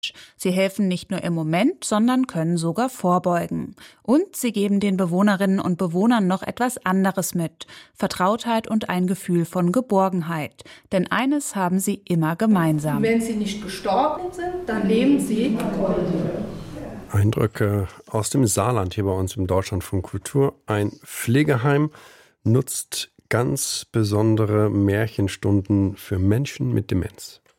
Sie helfen nicht nur im Moment, sondern können sogar vorbeugen. Und sie geben den Bewohnerinnen und Bewohnern noch etwas anderes mit: Vertrautheit und ein Gefühl von Geborgenheit. Denn eines haben sie immer gemeinsam: Wenn sie nicht gestorben sind, dann leben sie. Eindrücke aus dem Saarland hier bei uns im Deutschlandfunk Kultur. Ein Pflegeheim nutzt ganz besondere Märchenstunden für Menschen mit Demenz.